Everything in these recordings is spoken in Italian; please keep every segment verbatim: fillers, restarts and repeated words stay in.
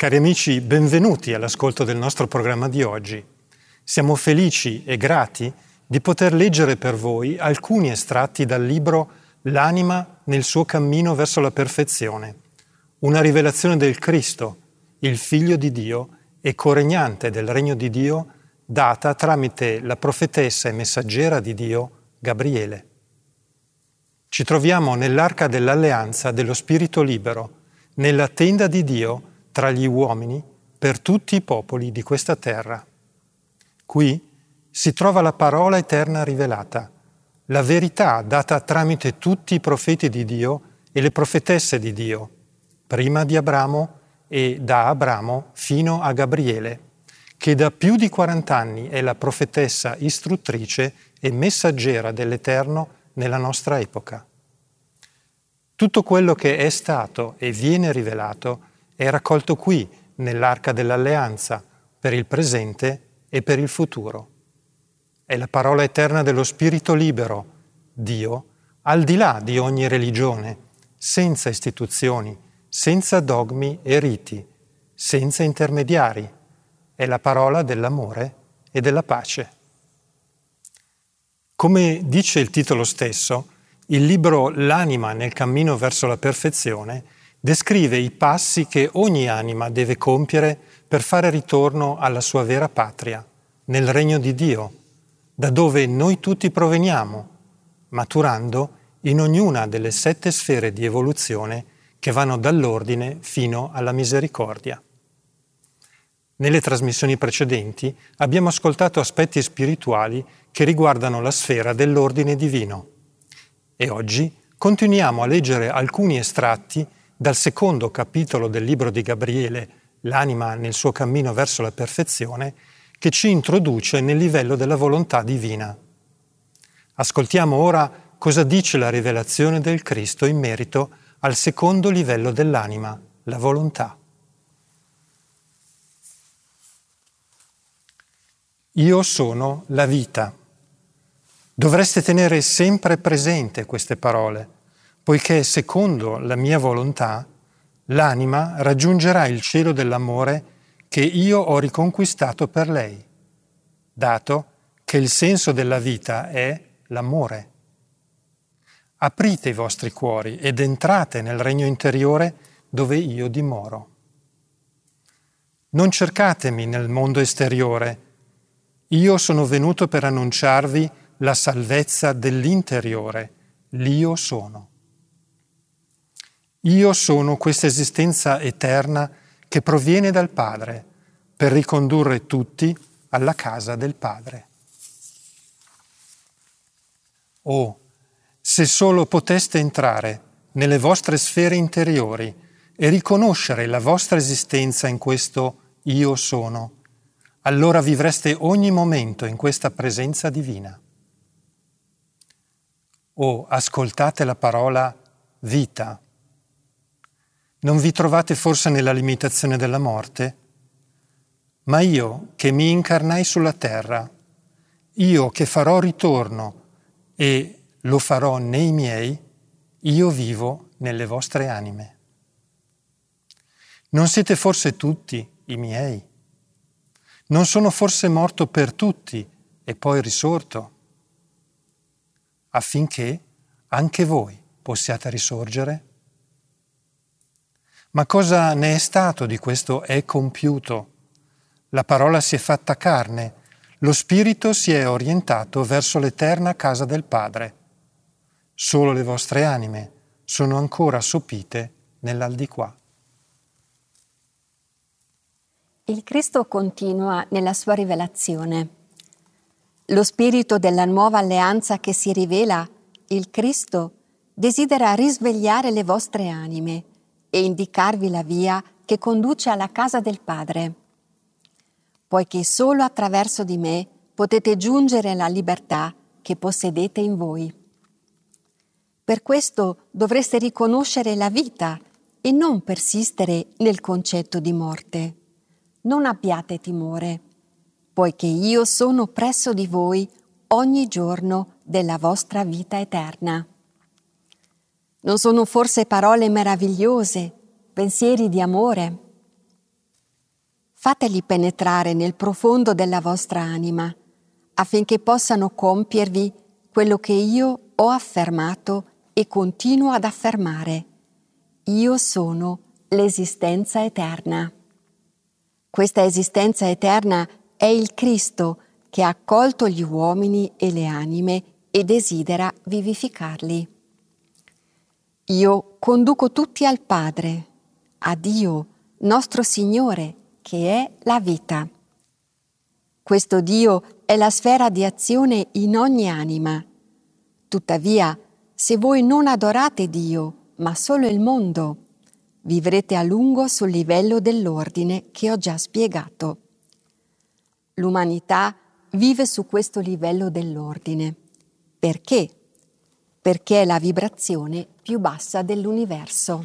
Cari amici, benvenuti all'ascolto del nostro programma di oggi. Siamo felici e grati di poter leggere per voi alcuni estratti dal libro L'anima nel suo cammino verso la perfezione, una rivelazione del Cristo, il Figlio di Dio e coregnante del Regno di Dio, data tramite la profetessa e messaggera di Dio, Gabriele. Ci troviamo nell'arca dell'alleanza dello Spirito libero, nella tenda di Dio tra gli uomini per tutti i popoli di questa terra. Qui si trova la parola eterna rivelata, la verità data tramite tutti i profeti di Dio e le profetesse di Dio, prima di Abramo e da Abramo fino a Gabriele, che da più di quarant'anni è la profetessa istruttrice e messaggera dell'Eterno nella nostra epoca. Tutto quello che è stato e viene rivelato è raccolto qui, nell'Arca dell'Alleanza, per il presente e per il futuro. È la parola eterna dello Spirito libero, Dio, al di là di ogni religione, senza istituzioni, senza dogmi e riti, senza intermediari. È la parola dell'amore e della pace. Come dice il titolo stesso, il libro L'anima nel cammino verso la perfezione descrive i passi che ogni anima deve compiere per fare ritorno alla sua vera patria, nel regno di Dio, da dove noi tutti proveniamo, maturando in ognuna delle sette sfere di evoluzione che vanno dall'ordine fino alla misericordia. Nelle trasmissioni precedenti abbiamo ascoltato aspetti spirituali che riguardano la sfera dell'ordine divino e oggi continuiamo a leggere alcuni estratti dal secondo capitolo del libro di Gabriele, L'anima nel suo cammino verso la perfezione, che ci introduce nel livello della volontà divina. Ascoltiamo ora cosa dice la rivelazione del Cristo in merito al secondo livello dell'anima, la volontà. Io sono la vita. Dovreste tenere sempre presente queste parole, poiché secondo la mia volontà l'anima raggiungerà il cielo dell'amore che io ho riconquistato per lei, dato che il senso della vita è l'amore. Aprite i vostri cuori ed entrate nel regno interiore dove io dimoro. Non cercatemi nel mondo esteriore. Io sono venuto per annunciarvi la salvezza dell'interiore, l'Io sono. Io sono questa esistenza eterna che proviene dal Padre per ricondurre tutti alla casa del Padre. Oh, se solo poteste entrare nelle vostre sfere interiori e riconoscere la vostra esistenza in questo Io sono, allora vivreste ogni momento in questa presenza divina. Oh, ascoltate la parola vita. Non vi trovate forse nella limitazione della morte? Ma io che mi incarnai sulla terra, io che farò ritorno e lo farò nei miei, io vivo nelle vostre anime. Non siete forse tutti i miei? Non sono forse morto per tutti e poi risorto? Affinché anche voi possiate risorgere? Ma cosa ne è stato di questo è compiuto? La parola si è fatta carne, lo spirito si è orientato verso l'eterna casa del Padre. Solo le vostre anime sono ancora sopite nell'aldilà. Il Cristo continua nella sua rivelazione. Lo spirito della nuova alleanza che si rivela, il Cristo, desidera risvegliare le vostre anime e indicarvi la via che conduce alla casa del Padre. Poiché solo attraverso di me potete giungere alla libertà che possedete in voi. Per questo dovreste riconoscere la vita e non persistere nel concetto di morte. Non abbiate timore, poiché io sono presso di voi ogni giorno della vostra vita eterna. Non sono forse parole meravigliose, pensieri di amore? fateli penetrare nel profondo della vostra anima, affinché possano compiervi quello che io ho affermato e continuo ad affermare. Io sono l'esistenza eterna. Questa esistenza eterna è il Cristo che ha accolto gli uomini e le anime e desidera vivificarli. Io conduco tutti al Padre, a Dio, nostro Signore, che è la vita. Questo Dio è la sfera di azione in ogni anima. Tuttavia, se voi non adorate Dio, ma solo il mondo, vivrete a lungo sul livello dell'ordine che ho già spiegato. L'umanità vive su questo livello dell'ordine. Perché? Perché è la vibrazione più bassa dell'universo.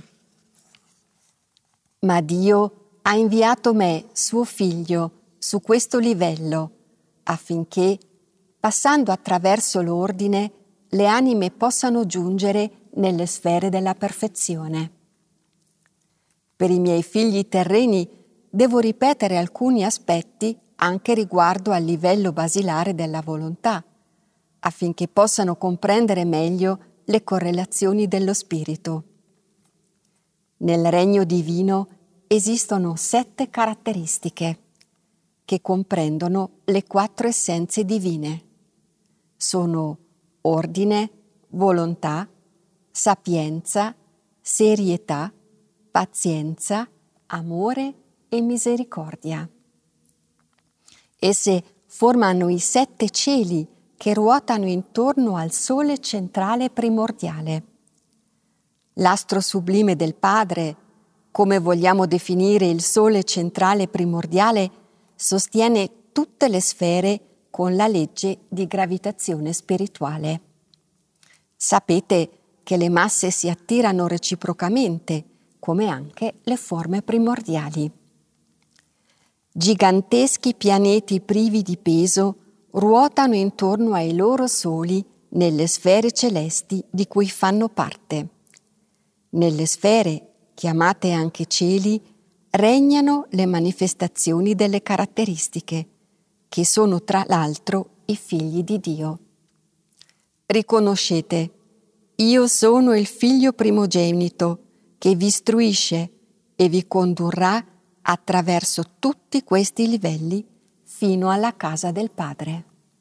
Ma Dio ha inviato me, suo figlio, su questo livello, affinché, passando attraverso l'ordine, le anime possano giungere nelle sfere della perfezione. Per i miei figli terreni devo ripetere alcuni aspetti anche riguardo al livello basilare della volontà, affinché possano comprendere meglio le correlazioni dello spirito. Nel regno divino esistono sette caratteristiche che comprendono le quattro essenze divine. Sono ordine, volontà, sapienza, serietà, pazienza, amore e misericordia. Esse formano i sette cieli che ruotano intorno al sole centrale primordiale. L'astro sublime del Padre, come vogliamo definire il sole centrale primordiale, sostiene tutte le sfere con la legge di gravitazione spirituale. Sapete che le masse si attirano reciprocamente, come anche le forme primordiali. Giganteschi pianeti privi di peso ruotano intorno ai loro soli nelle sfere celesti di cui fanno parte. Nelle sfere, chiamate anche cieli, regnano le manifestazioni delle caratteristiche, che sono tra l'altro i figli di Dio. Riconoscete, io sono il figlio primogenito che vi istruisce e vi condurrà attraverso tutti questi livelli fino alla casa del Padre.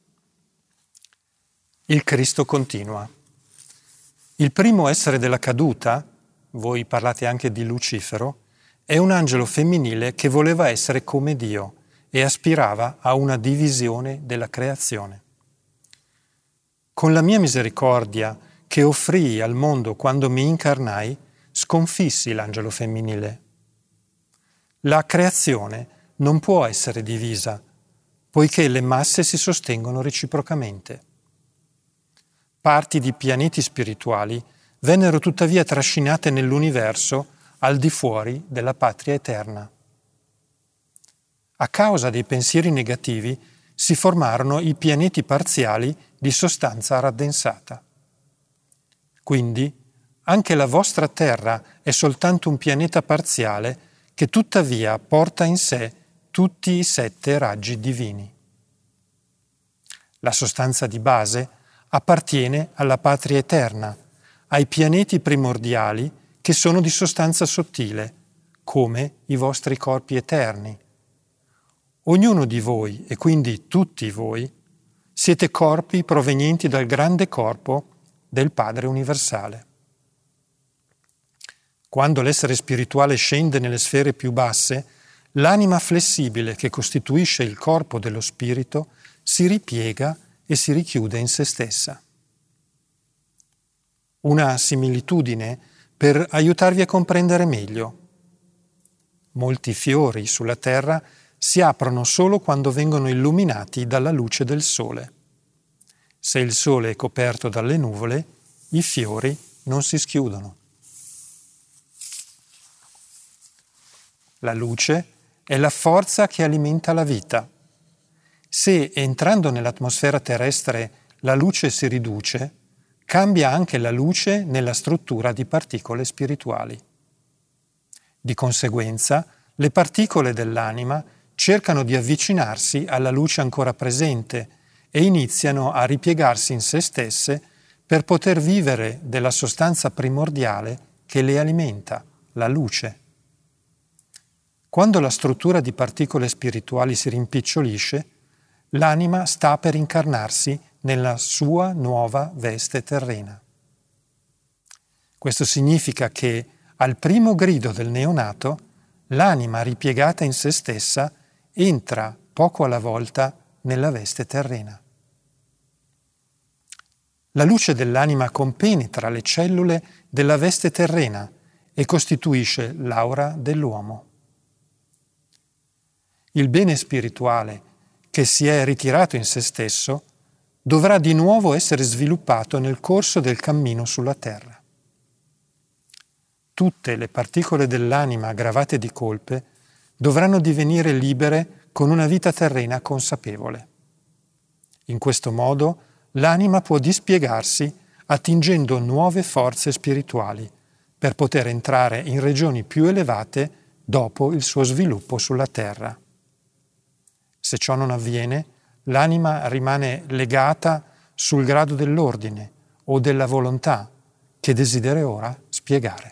Il Cristo continua. Il primo essere della caduta, voi parlate anche di Lucifero, è un angelo femminile che voleva essere come Dio e aspirava a una divisione della creazione. Con la mia misericordia che offrii al mondo quando mi incarnai, sconfissi l'angelo femminile. La creazione non può essere divisa, poiché le masse si sostengono reciprocamente. Parti di pianeti spirituali vennero tuttavia trascinate nell'universo al di fuori della patria eterna. A causa dei pensieri negativi si formarono i pianeti parziali di sostanza raddensata. Quindi anche la vostra Terra è soltanto un pianeta parziale che tuttavia porta in sé tutti i sette raggi divini. La sostanza di base appartiene alla patria eterna, ai pianeti primordiali che sono di sostanza sottile, come i vostri corpi eterni. Ognuno di voi, e quindi tutti voi, siete corpi provenienti dal grande corpo del Padre universale. Quando l'essere spirituale scende nelle sfere più basse, l'anima flessibile che costituisce il corpo dello spirito si ripiega e si richiude in se stessa. Una similitudine per aiutarvi a comprendere meglio. Molti fiori sulla terra si aprono solo quando vengono illuminati dalla luce del sole. Se il sole è coperto dalle nuvole, i fiori non si schiudono. La luce è la forza che alimenta la vita. Se entrando nell'atmosfera terrestre la luce si riduce, cambia anche la luce nella struttura di particole spirituali. Di conseguenza, le particole dell'anima cercano di avvicinarsi alla luce ancora presente e iniziano a ripiegarsi in se stesse per poter vivere della sostanza primordiale che le alimenta, la luce. Quando la struttura di particole spirituali si rimpicciolisce, l'anima sta per incarnarsi nella sua nuova veste terrena. Questo significa che al primo grido del neonato, l'anima ripiegata in se stessa entra poco alla volta nella veste terrena. La luce dell'anima compenetra le cellule della veste terrena e costituisce l'aura dell'uomo. Il bene spirituale che si è ritirato in se stesso dovrà di nuovo essere sviluppato nel corso del cammino sulla terra. Tutte le particole dell'anima aggravate di colpe dovranno divenire libere con una vita terrena consapevole. In questo modo l'anima può dispiegarsi attingendo nuove forze spirituali per poter entrare in regioni più elevate dopo il suo sviluppo sulla terra. Se ciò non avviene, l'anima rimane legata sul grado dell'ordine o della volontà che desidera ora spiegare.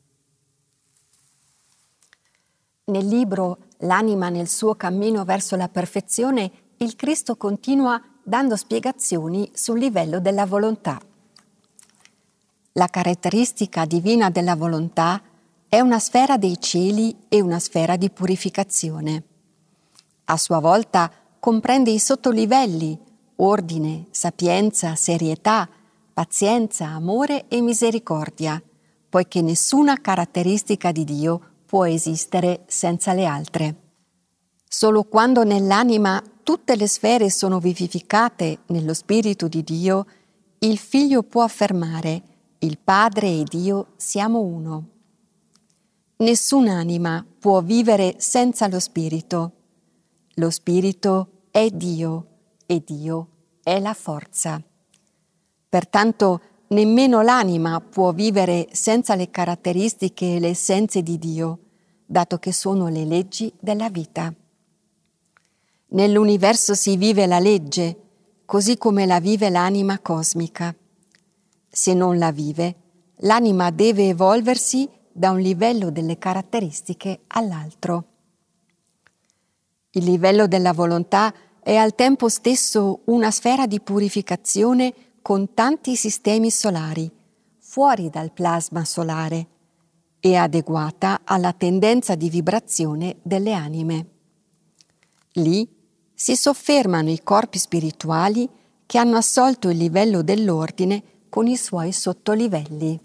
Nel libro L'anima nel suo cammino verso la perfezione, il Cristo continua dando spiegazioni sul livello della volontà. La caratteristica divina della volontà è una sfera dei cieli e una sfera di purificazione. A sua volta comprende i sottolivelli, ordine, sapienza, serietà, pazienza, amore e misericordia, poiché nessuna caratteristica di Dio può esistere senza le altre. Solo quando nell'anima tutte le sfere sono vivificate nello Spirito di Dio, il Figlio può affermare: il Padre e Dio siamo uno. Nessun'anima può vivere senza lo Spirito. Lo Spirito è Dio e Dio è la forza. Pertanto nemmeno l'anima può vivere senza le caratteristiche e le essenze di Dio, dato che sono le leggi della vita. Nell'universo si vive la legge, così come la vive l'anima cosmica. Se non la vive, l'anima deve evolversi da un livello delle caratteristiche all'altro. Il livello della volontà è al tempo stesso una sfera di purificazione con tanti sistemi solari, fuori dal plasma solare, e adeguata alla tendenza di vibrazione delle anime. Lì si soffermano i corpi spirituali che hanno assolto il livello dell'ordine con i suoi sottolivelli.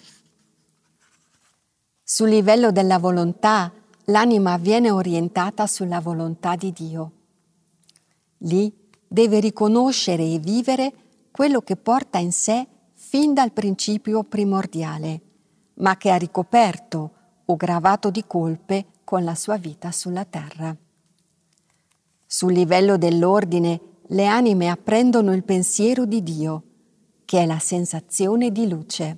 Sul livello della volontà, l'anima viene orientata sulla volontà di Dio. Lì deve riconoscere e vivere quello che porta in sé fin dal principio primordiale, ma che ha ricoperto o gravato di colpe con la sua vita sulla terra. Sul livello dell'ordine, le anime apprendono il pensiero di Dio, che è la sensazione di luce.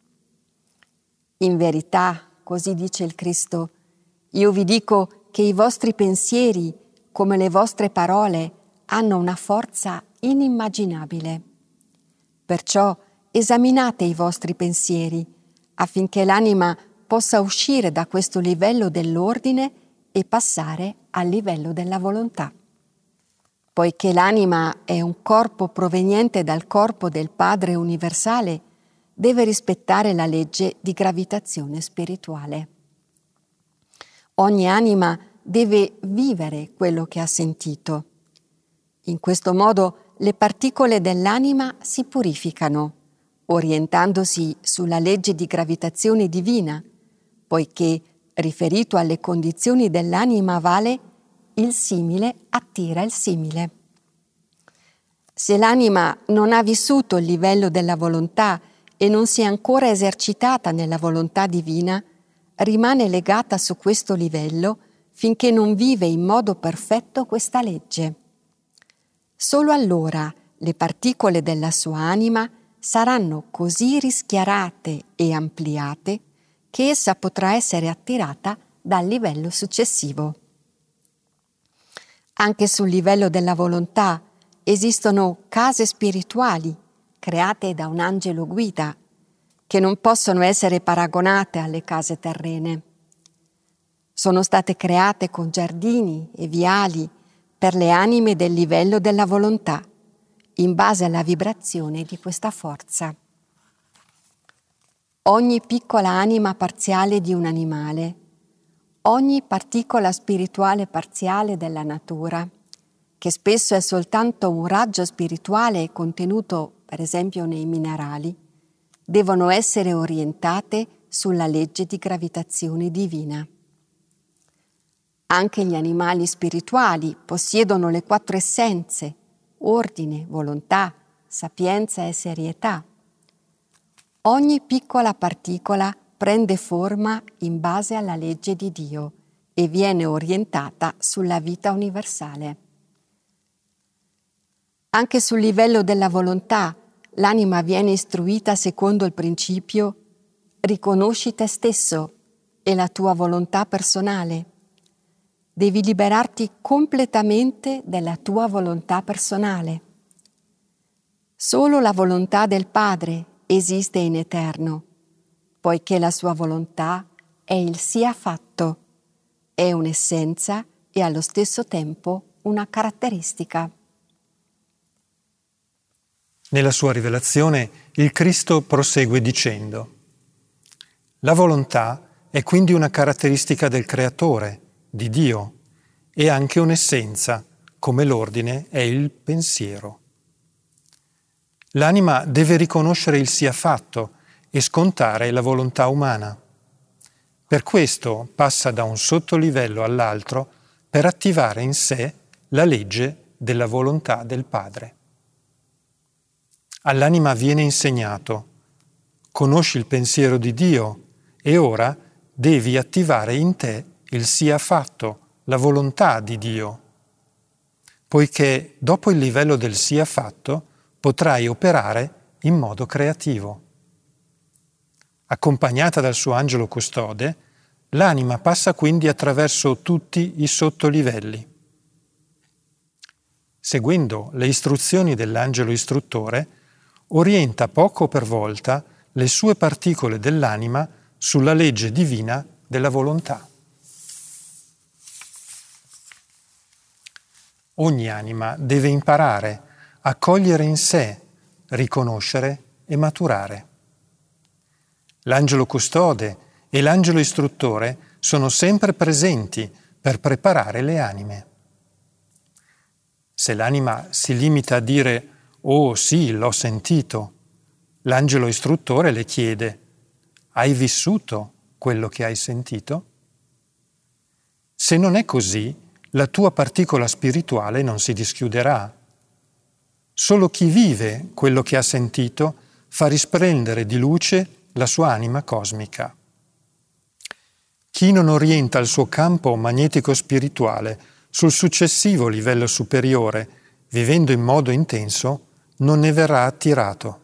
In verità, così dice il Cristo, io vi dico che i vostri pensieri, come le vostre parole, hanno una forza inimmaginabile. Perciò esaminate i vostri pensieri, affinché l'anima possa uscire da questo livello dell'ordine e passare al livello della volontà. Poiché l'anima è un corpo proveniente dal corpo del Padre universale, deve rispettare la legge di gravitazione spirituale. Ogni anima deve vivere quello che ha sentito. In questo modo le particole dell'anima si purificano, orientandosi sulla legge di gravitazione divina, poiché, riferito alle condizioni dell'anima, vale il simile attira il simile. Se l'anima non ha vissuto il livello della volontà e non si è ancora esercitata nella volontà divina, rimane legata su questo livello finché non vive in modo perfetto questa legge. Solo allora le particole della sua anima saranno così rischiarate e ampliate che essa potrà essere attirata dal livello successivo. Anche sul livello della volontà esistono case spirituali create da un angelo guida che non possono essere paragonate alle case terrene. Sono state create con giardini e viali per le anime del livello della volontà, in base alla vibrazione di questa forza. Ogni piccola anima parziale di un animale, ogni particola spirituale parziale della natura, che spesso è soltanto un raggio spirituale contenuto, per esempio, nei minerali, devono essere orientate sulla legge di gravitazione divina. Anche gli animali spirituali possiedono le quattro essenze: ordine, volontà, sapienza e serietà. Ogni piccola particola prende forma in base alla legge di Dio e viene orientata sulla vita universale. Anche sul livello della volontà, l'anima viene istruita secondo il principio: riconosci te stesso e la tua volontà personale. Devi liberarti completamente della tua volontà personale. Solo la volontà del Padre esiste in eterno, poiché la sua volontà è il sia fatto, è un'essenza e allo stesso tempo una caratteristica. Nella sua rivelazione il Cristo prosegue dicendo: la volontà è quindi una caratteristica del Creatore, di Dio, e anche un'essenza, come l'ordine è il pensiero. L'anima deve riconoscere il sia fatto e scontare la volontà umana. Per questo passa da un sottolivello all'altro per attivare in sé la legge della volontà del Padre. All'anima viene insegnato: conosci il pensiero di Dio e ora devi attivare in te il sia fatto, la volontà di Dio, poiché dopo il livello del sia fatto potrai operare in modo creativo. Accompagnata dal suo angelo custode, l'anima passa quindi attraverso tutti i sottolivelli. Seguendo le istruzioni dell'angelo istruttore, orienta poco per volta le sue particole dell'anima sulla legge divina della volontà. Ogni anima deve imparare a cogliere in sé, riconoscere e maturare. L'angelo custode e l'angelo istruttore sono sempre presenti per preparare le anime. Se l'anima si limita a dire «Oh sì, l'ho sentito», l'angelo istruttore le chiede «Hai vissuto quello che hai sentito?» Se non è così, la tua particola spirituale non si dischiuderà. Solo chi vive quello che ha sentito fa risplendere di luce la sua anima cosmica. Chi non orienta il suo campo magnetico spirituale sul successivo livello superiore, vivendo in modo intenso, non ne verrà attirato.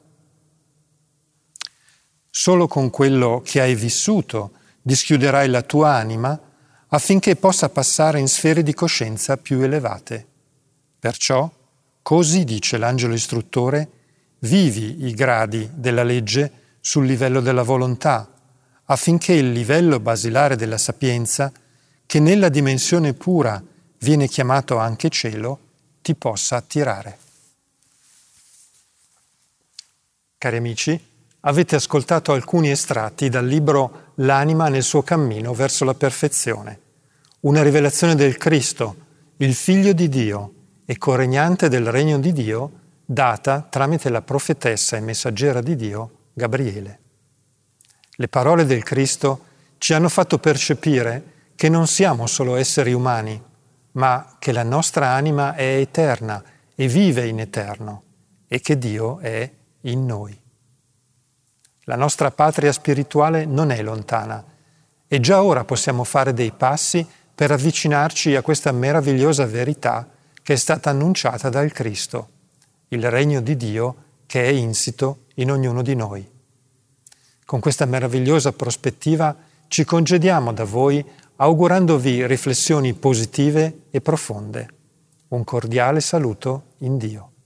Solo con quello che hai vissuto dischiuderai la tua anima affinché possa passare in sfere di coscienza più elevate. Perciò, così dice l'angelo istruttore, vivi i gradi della legge sul livello della volontà, affinché il livello basilare della sapienza, che nella dimensione pura viene chiamato anche cielo, ti possa attirare. Cari amici, avete ascoltato alcuni estratti dal libro L'anima nel suo cammino verso la perfezione, una rivelazione del Cristo, il Figlio di Dio e corregnante del regno di Dio, data tramite la profetessa e messaggera di Dio, Gabriele. Le parole del Cristo ci hanno fatto percepire che non siamo solo esseri umani, ma che la nostra anima è eterna e vive in eterno e che Dio è in noi. La nostra patria spirituale non è lontana e già ora possiamo fare dei passi per avvicinarci a questa meravigliosa verità che è stata annunciata dal Cristo, il regno di Dio che è insito in ognuno di noi. Con questa meravigliosa prospettiva ci congediamo da voi augurandovi riflessioni positive e profonde. Un cordiale saluto in Dio.